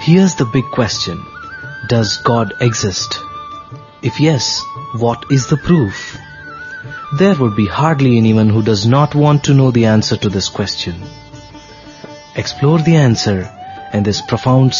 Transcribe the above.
Here's the big question. Does God exist? If yes, what is the proof? There would be hardly anyone who does not want to know the answer to this question. Explore the answer and this profound